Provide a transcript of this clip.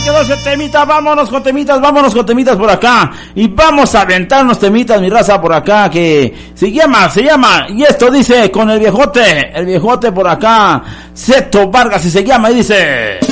quedó ese temita, vámonos con temitas por acá. Y vamos a aventarnos temitas, mi raza, por acá, que se llama, y esto dice con el viejote por acá, Seto Vargas, y se llama, y dice...